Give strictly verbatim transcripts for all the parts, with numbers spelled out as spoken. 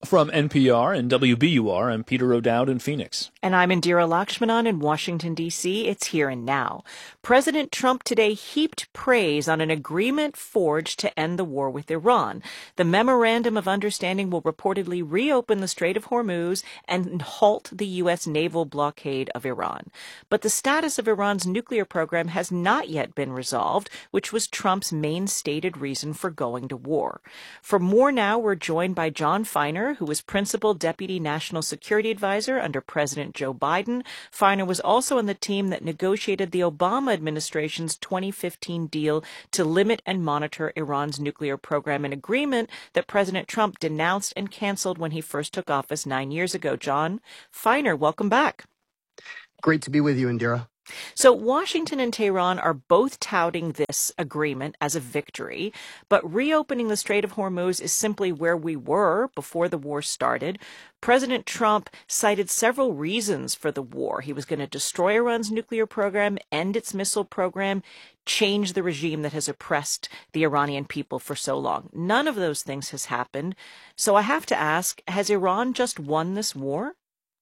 From N P R and W B U R, I'm Peter O'Dowd in Phoenix. And I'm Indira Lakshmanan in Washington, D C. It's Here and Now. President Trump today heaped praise on an agreement forged to end the war with Iran. The Memorandum of Understanding will reportedly reopen the Strait of Hormuz and halt the U S naval blockade of Iran. But the status of Iran's nuclear program has not yet been resolved, which was Trump's main stated reason for going to war. For more now, we're joined by Jon Finer, who was Principal Deputy National Security Advisor under President Joe Biden. Finer was also on the team that negotiated the Obama administration's twenty fifteen deal to limit and monitor Iran's nuclear program, an agreement that President Trump denounced and canceled when he first took office nine years ago. Jon Finer, welcome back. Great to be with you, Indira. So Washington and Tehran are both touting this agreement as a victory, but reopening the Strait of Hormuz is simply where we were before the war started. President Trump cited several reasons for the war. He was going to destroy Iran's nuclear program, end its missile program, change the regime that has oppressed the Iranian people for so long. None of those things has happened. So I have to ask, has Iran just won this war?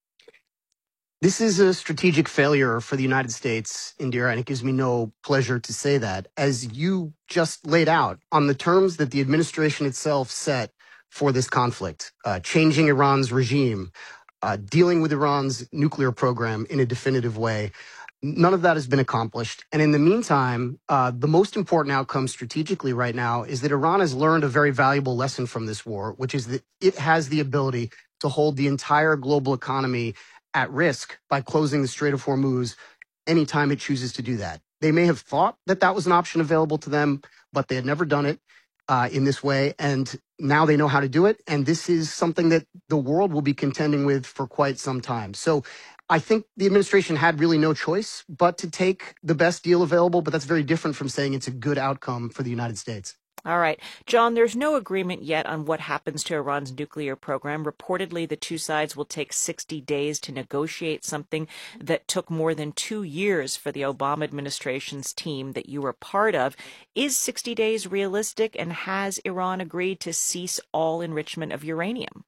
This is a strategic failure for the United States, Indira, and it gives me no pleasure to say that. As you just laid out, on the terms that the administration itself set for this conflict, uh, changing Iran's regime, uh, dealing with Iran's nuclear program in a definitive way, none of that has been accomplished. And in the meantime, uh, the most important outcome strategically right now is that Iran has learned a very valuable lesson from this war, which is that it has the ability to hold the entire global economy at risk by closing the Strait of Hormuz anytime it chooses to do that. They may have thought that that was an option available to them, but they had never done it uh, in this way. And now they know how to do it. And this is something that the world will be contending with for quite some time. So I think the administration had really no choice but to take the best deal available. But that's very different from saying it's a good outcome for the United States. All right. Jon, there's no agreement yet on what happens to Iran's nuclear program. Reportedly, the two sides will take sixty days to negotiate something that took more than two years for the Obama administration's team that you were part of. Is sixty days realistic, and has Iran agreed to cease all enrichment of uranium?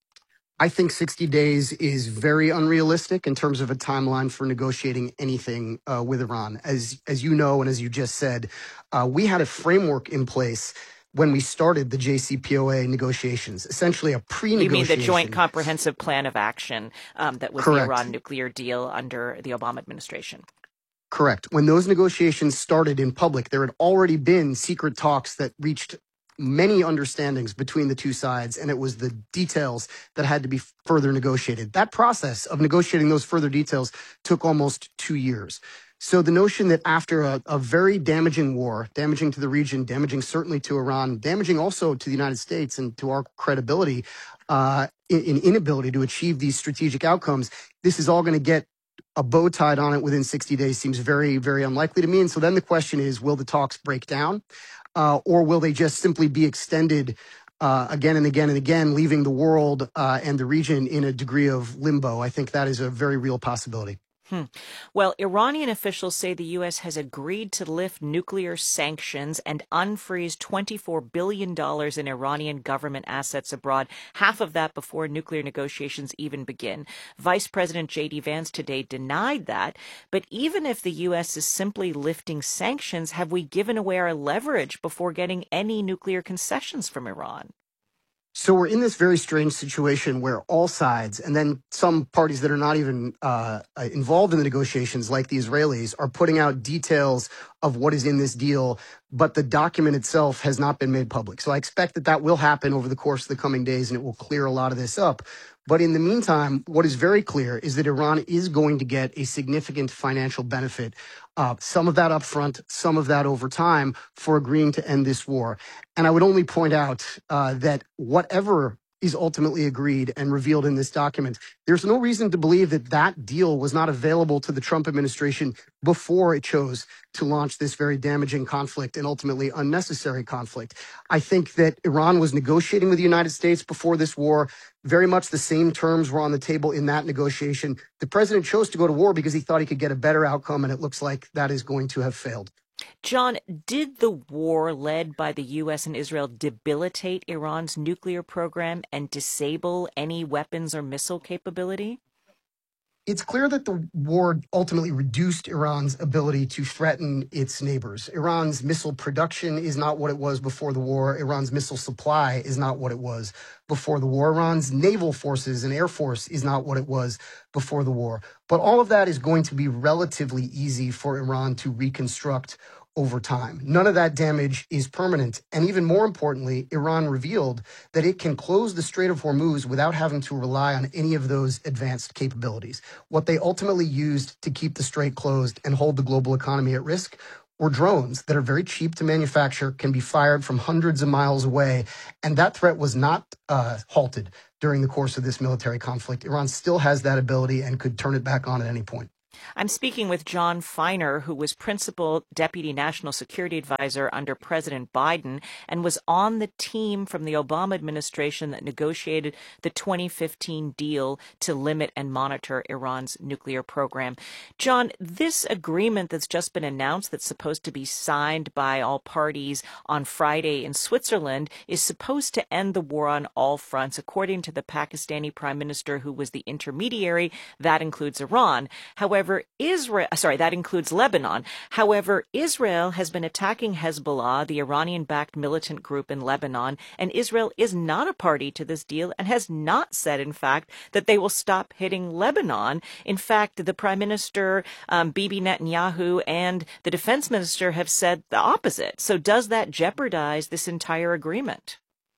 I think sixty days is very unrealistic in terms of a timeline for negotiating anything uh, with Iran. As as you know, and as you just said, uh, we had a framework in place when we started the J C P O A negotiations, essentially a pre-negotiation. You mean the Joint Comprehensive Plan of Action um, that was Correct. the Iran nuclear deal under the Obama administration? Correct. When those negotiations started in public, there had already been secret talks that reached many understandings between the two sides, and it was the details that had to be further negotiated. That process of negotiating those further details took almost two years. So the notion that after a, a very damaging war, damaging to the region, damaging certainly to Iran, damaging also to the United States and to our credibility, uh, in, in inability to achieve these strategic outcomes, this is all going to get a bow tied on it within sixty days seems very, very unlikely to me. And so then the question is, will the talks break down? Uh, or will they just simply be extended uh, again and again and again, leaving the world uh, and the region in a degree of limbo? I think that is a very real possibility. Hmm. Well, Iranian officials say the U S has agreed to lift nuclear sanctions and unfreeze twenty-four billion dollars in Iranian government assets abroad, half of that before nuclear negotiations even begin. Vice President J D Vance today denied that. But even if the U S is simply lifting sanctions, have we given away our leverage before getting any nuclear concessions from Iran? So we're in this very strange situation where all sides, and then some parties that are not even uh, involved in the negotiations, like the Israelis, are putting out details of what is in this deal, but the document itself has not been made public. So I expect that that will happen over the course of the coming days, and it will clear a lot of this up. But in the meantime, what is very clear is that Iran is going to get a significant financial benefit, uh, some of that up front, some of that over time, for agreeing to end this war. And I would only point out uh, that whatever is ultimately agreed and revealed in this document, there's no reason to believe that that deal was not available to the Trump administration before it chose to launch this very damaging conflict and ultimately unnecessary conflict. I think that Iran was negotiating with the United States before this war. Very much the same terms were on the table in that negotiation. The president chose to go to war because he thought he could get a better outcome, and it looks like that is going to have failed. John, did the war led by the U S and Israel debilitate Iran's nuclear program and disable any weapons or missile capability? It's clear that the war ultimately reduced Iran's ability to threaten its neighbors. Iran's missile production is not what it was before the war. Iran's missile supply is not what it was before the war. Iran's naval forces and air force is not what it was before the war. But all of that is going to be relatively easy for Iran to reconstruct over time. None of that damage is permanent. And even more importantly, Iran revealed that it can close the Strait of Hormuz without having to rely on any of those advanced capabilities. What they ultimately used to keep the strait closed and hold the global economy at risk were drones that are very cheap to manufacture, can be fired from hundreds of miles away. And that threat was not uh, halted during the course of this military conflict. Iran still has that ability and could turn it back on at any point. I'm speaking with Jon Feiner, who was Principal Deputy National Security Advisor under President Biden and was on the team from the Obama administration that negotiated the twenty fifteen deal to limit and monitor Iran's nuclear program. John, this agreement that's just been announced that's supposed to be signed by all parties on Friday in Switzerland is supposed to end the war on all fronts, according to the Pakistani prime minister who was the intermediary. That includes Iran. However, Israel, sorry, that includes Lebanon. However, Israel has been attacking Hezbollah, the Iranian-backed militant group in Lebanon, and Israel is not a party to this deal and has not said, in fact, that they will stop hitting Lebanon. In fact, the Prime Minister, um, Bibi Netanyahu, and the Defense Minister have said the opposite. So does that jeopardize this entire agreement?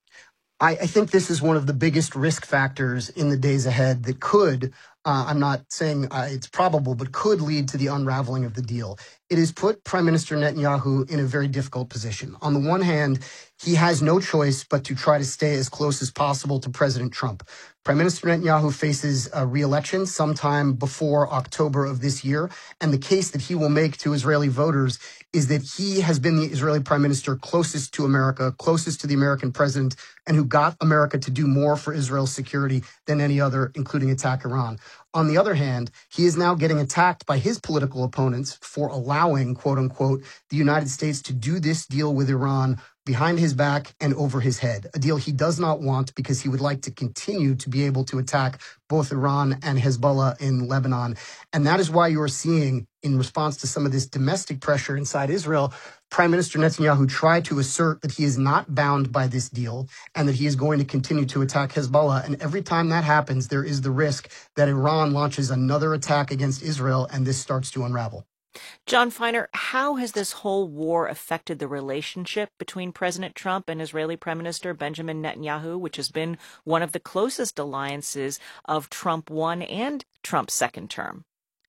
I, I think this is one of the biggest risk factors in the days ahead that could, uh, I'm not saying uh, it's probable, but could lead to the unraveling of the deal. It has put Prime Minister Netanyahu in a very difficult position. On the one hand, he has no choice but to try to stay as close as possible to President Trump. Prime Minister Netanyahu faces a re-election sometime before October of this year, and the case that he will make to Israeli voters is that he has been the Israeli prime minister closest to America, closest to the American president, and who got America to do more for Israel's security than any other, including attack Iran. On the other hand, he is now getting attacked by his political opponents for allowing, quote unquote, the United States to do this deal with Iran behind his back and over his head, a deal he does not want because he would like to continue to be able to attack both Iran and Hezbollah in Lebanon. And that is why you are seeing, in response to some of this domestic pressure inside Israel, Prime Minister Netanyahu try to assert that he is not bound by this deal and that he is going to continue to attack Hezbollah. And every time that happens, there is the risk that Iran launches another attack against Israel and this starts to unravel. Jon Feiner, how has this whole war affected the relationship between President Trump and Israeli Prime Minister Benjamin Netanyahu, which has been one of the closest alliances of Trump one and Trump's second term?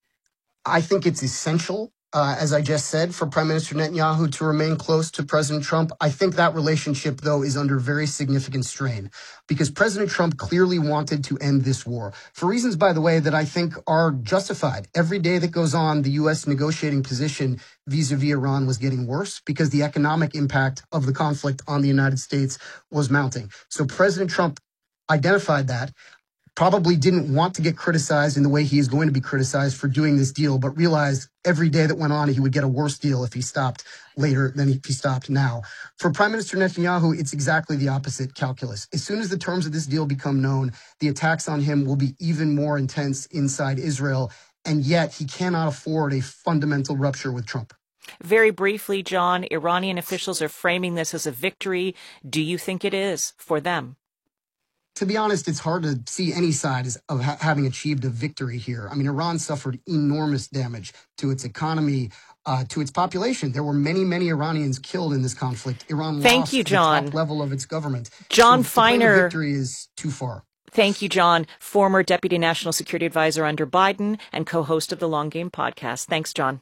I think it's essential, uh, as I just said, for Prime Minister Netanyahu to remain close to President Trump. I think that relationship, though, is under very significant strain because President Trump clearly wanted to end this war for reasons, by the way, that I think are justified. Every day that goes on, the U S negotiating position vis-a-vis Iran was getting worse because the economic impact of the conflict on the United States was mounting. So President Trump identified that. Probably didn't want to get criticized in the way he is going to be criticized for doing this deal, but realized every day that went on, he would get a worse deal if he stopped later than if he stopped now. For Prime Minister Netanyahu, it's exactly the opposite calculus. As soon as the terms of this deal become known, the attacks on him will be even more intense inside Israel, and yet he cannot afford a fundamental rupture with Trump. Very briefly, John, Iranian officials are framing this as a victory. Do you think it is for them? To be honest, it's hard to see any side of ha- having achieved a victory here. I mean, Iran suffered enormous damage to its economy, uh, to its population. There were many, many Iranians killed in this conflict. Iran Thank lost you, the John. top level of its government. Jon so to claim a Feiner. victory is too far. Thank you, John, former Deputy National Security Advisor under Biden and co-host of the Long Game podcast. Thanks, John.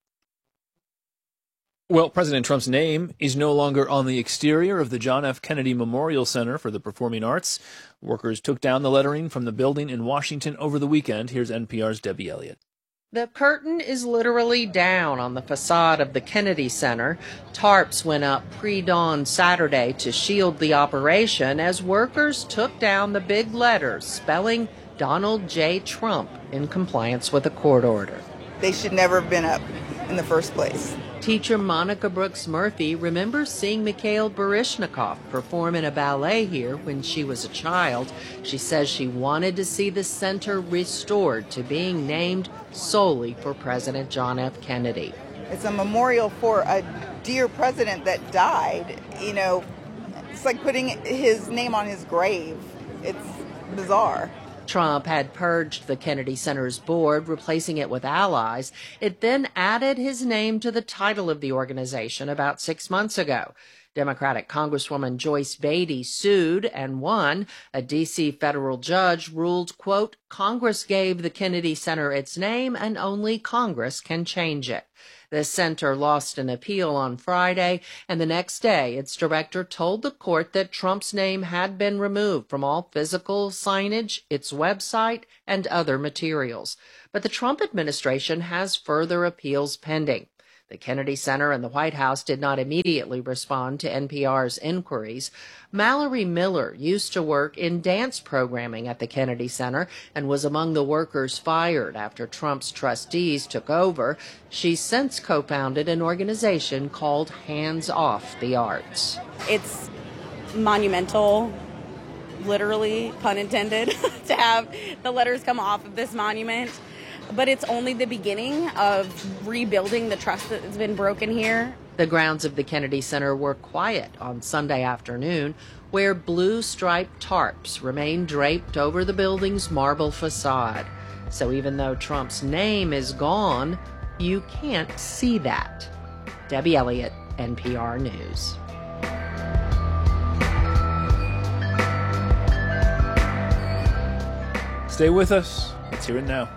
Well, President Trump's name is no longer on the exterior of the John F. Kennedy Memorial Center for the Performing Arts. Workers took down the lettering from the building in Washington over the weekend. Here's N P R's Debbie Elliott. The curtain is literally down on the facade of the Kennedy Center. Tarps went up pre-dawn Saturday to shield the operation as workers took down the big letters spelling Donald J. Trump in compliance with a court order. They should never have been up in the first place. Teacher Monica Brooks Murphy remembers seeing Mikhail Baryshnikov perform in a ballet here when she was a child. She says she wanted to see the center restored to being named solely for President John F. Kennedy. It's a memorial for a dear president that died. You know, it's like putting his name on his grave. It's bizarre. Trump had purged the Kennedy Center's board, replacing it with allies. It then added his name to the title of the organization about six months ago. Democratic Congresswoman Joyce Beatty sued and won. A D C federal judge ruled, quote, Congress gave the Kennedy Center its name and only Congress can change it. The center lost an appeal on Friday, and the next day its director told the court that Trump's name had been removed from all physical signage, its website, and other materials. But the Trump administration has further appeals pending. The Kennedy Center and the White House did not immediately respond to N P R's inquiries. Mallory Miller used to work in dance programming at the Kennedy Center and was among the workers fired after Trump's trustees took over. She's since co-founded an organization called Hands Off the Arts. It's monumental, literally, pun intended, to have the letters come off of this monument. But it's only the beginning of rebuilding the trust that's been broken here. The grounds of the Kennedy Center were quiet on Sunday afternoon, where blue striped tarps remain draped over the building's marble facade. So even though Trump's name is gone, you can't see that. Debbie Elliott, N P R News. Stay with us. Let's hear it now.